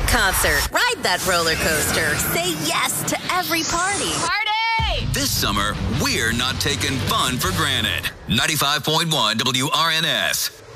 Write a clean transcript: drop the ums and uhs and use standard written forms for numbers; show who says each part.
Speaker 1: concert. Ride that roller coaster. Say yes to every party.
Speaker 2: Party!
Speaker 3: This summer, we're not taking fun for granted. 95.1 WRNS.